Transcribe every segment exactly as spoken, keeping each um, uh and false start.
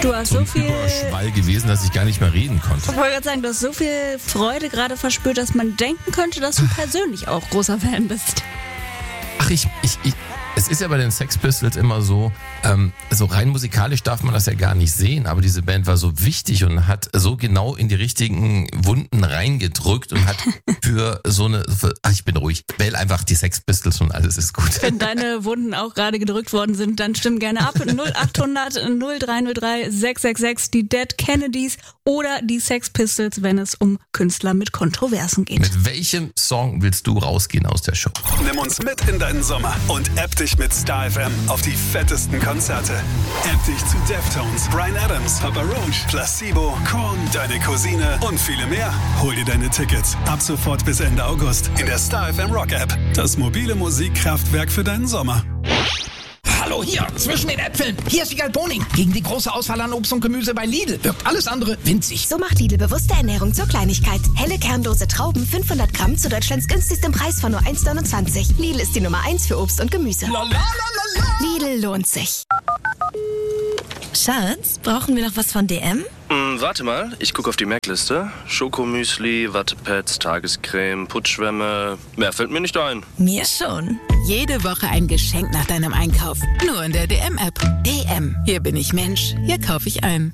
Du hast so, so ein viel... Überschwall gewesen, dass ich gar nicht mehr reden konnte. Ich wollte gerade sagen, du hast so viel Freude gerade verspürt, dass man denken könnte, dass du persönlich auch großer Fan bist. Ach, ich, ich, ich, es ist ja bei den Sex Pistols immer so, ähm, so rein musikalisch darf man das ja gar nicht sehen, aber diese Band war so wichtig und hat so genau in die richtigen Wunden reingedrückt und hat für so eine, für, ach, ich bin ruhig, wähl einfach die Sex Pistols und alles ist gut. Wenn deine Wunden auch gerade gedrückt worden sind, dann stimm gerne ab. null acht hundert null drei null drei sechs sechs sechs, die Dead Kennedys oder die Sex Pistols, wenn es um Künstler mit Kontroversen geht. Mit welchem Song willst du rausgehen aus der Show? Nimm uns mit in deinen Sommer und app dich mit Star F M auf die fettesten Konzerte. App dich zu Deftones, Bryan Adams, Papa Roach, Placebo, Korn, Deine Cousine und viele mehr. Hol dir deine Tickets ab sofort bis Ende August in der Star F M Rock App. Das mobile Musikkraftwerk für deinen Sommer. Hallo, hier, zwischen den Äpfeln. Hier ist Wiegald Boning. Gegen die große Auswahl an Obst und Gemüse bei Lidl wirkt alles andere winzig. So macht Lidl bewusste Ernährung zur Kleinigkeit. Helle kernlose Trauben, fünfhundert Gramm zu Deutschlands günstigstem Preis von nur eins neunundzwanzig. Lidl ist die Nummer eins für Obst und Gemüse. La, la, la, la, la. Lidl lohnt sich. Schatz, brauchen wir noch was von D M? Hm, warte mal, ich gucke auf die Merkliste. Schokomüsli, Wattepads, Tagescreme, Putzschwämme. Mehr fällt mir nicht ein. Mir schon. Jede Woche ein Geschenk nach deinem Einkauf. Nur in der D M-App. D M. Hier bin ich Mensch. Hier kaufe ich ein.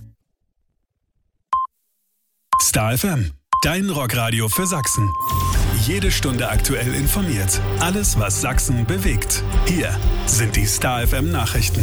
Star F M, dein Rockradio für Sachsen. Jede Stunde aktuell informiert. Alles, was Sachsen bewegt. Hier sind die Star F M Nachrichten.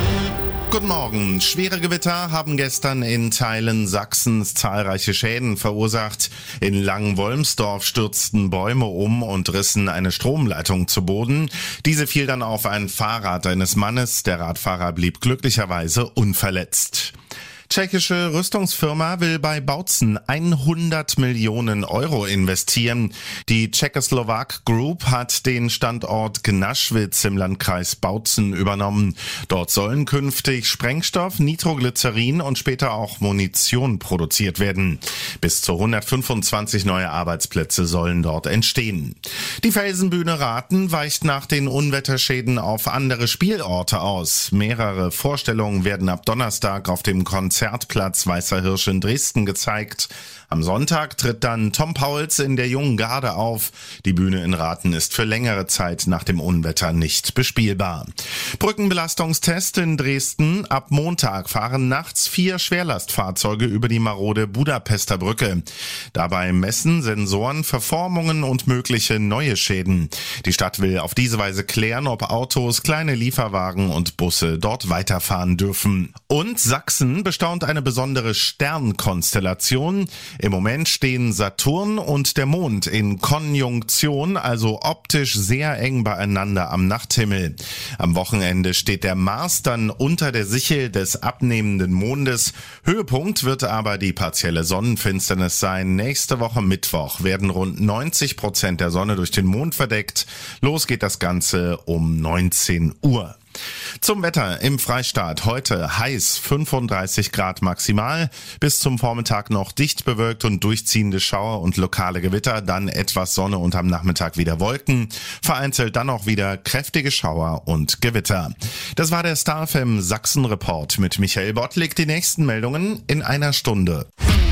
Guten Morgen. Schwere Gewitter haben gestern in Teilen Sachsens zahlreiche Schäden verursacht. In Langenwolmsdorf stürzten Bäume um und rissen eine Stromleitung zu Boden. Diese fiel dann auf ein Fahrrad eines Mannes. Der Radfahrer blieb glücklicherweise unverletzt. Tschechische Rüstungsfirma will bei Bautzen hundert Millionen Euro investieren. Die Czechoslovak Group hat den Standort Gnaschwitz im Landkreis Bautzen übernommen. Dort sollen künftig Sprengstoff, Nitroglycerin und später auch Munition produziert werden. Bis zu hundertfünfundzwanzig neue Arbeitsplätze sollen dort entstehen. Die Felsenbühne Rathen weicht nach den Unwetterschäden auf andere Spielorte aus. Mehrere Vorstellungen werden ab Donnerstag auf dem Konzert Konzertplatz Weißer Hirsch in Dresden gezeigt. Am Sonntag tritt dann Tom Pauls in der Jungen Garde auf. Die Bühne in Rathen ist für längere Zeit nach dem Unwetter nicht bespielbar. Brückenbelastungstest in Dresden. Ab Montag fahren nachts vier Schwerlastfahrzeuge über die marode Budapester Brücke. Dabei messen Sensoren Verformungen und mögliche neue Schäden. Die Stadt will auf diese Weise klären, ob Autos, kleine Lieferwagen und Busse dort weiterfahren dürfen. Und Sachsen bestaunt eine besondere Sternkonstellation. Im Moment stehen Saturn und der Mond in Konjunktion, also optisch sehr eng beieinander am Nachthimmel. Am Wochenende steht der Mars dann unter der Sichel des abnehmenden Mondes. Höhepunkt wird aber die partielle Sonnenfinsternis sein. Nächste Woche Mittwoch werden rund neunzig Prozent der Sonne durch den Mond verdeckt. Los geht das Ganze um neunzehn Uhr. Zum Wetter im Freistaat. Heute heiß, fünfunddreißig Grad maximal. Bis zum Vormittag noch dicht bewölkt und durchziehende Schauer und lokale Gewitter. Dann etwas Sonne und am Nachmittag wieder Wolken. Vereinzelt dann auch wieder kräftige Schauer und Gewitter. Das war der Star F M Sachsen Report mit Michael Bottlik. Die nächsten Meldungen in einer Stunde.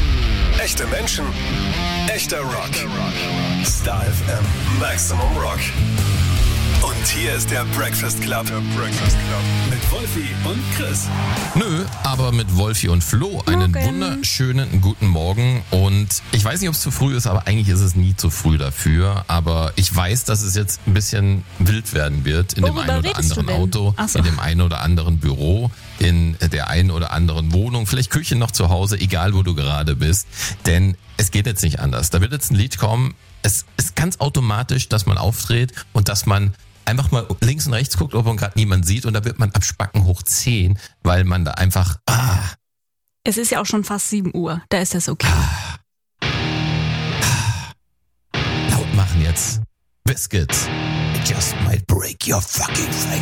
Echte Menschen, echter Rock. Star F M Maximum Rock. Und hier ist der Breakfast Club. Der Breakfast Club. Mit Wolfi und Chris. Nö, aber mit Wolfi und Flo. Einen Morgen. wunderschönen guten Morgen. Und ich weiß nicht, ob es zu früh ist, aber eigentlich ist es nie zu früh dafür. Aber ich weiß, dass es jetzt ein bisschen wild werden wird in Worüber dem einen oder redest du anderen denn? Auto, Ach so. in dem einen oder anderen Büro, in der einen oder anderen Wohnung, vielleicht Küche noch zu Hause, egal wo du gerade bist. Denn es geht jetzt nicht anders. Da wird jetzt ein Lied kommen. Es ist ganz automatisch, dass man auftritt und dass man einfach mal links und rechts guckt, ob man gerade niemand sieht, und da wird man ab Spacken hoch zehn, weil man da einfach, ah, Es ist ja auch schon fast sieben Uhr, da ist das okay. laut machen jetzt. Biscuits. It just might break your fucking face.